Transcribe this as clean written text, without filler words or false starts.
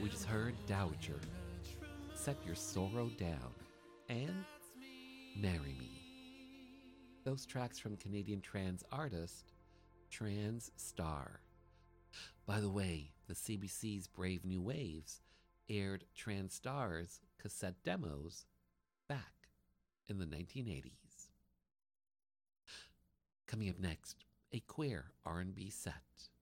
We just heard Dowager, Set Your Sorrow Down, and Marry Me. Those tracks from Canadian trans artist Trans Star. By the way, the CBC's Brave New Waves aired Trans Star's cassette demos back in the 1980s. Coming up next, a queer R&B set.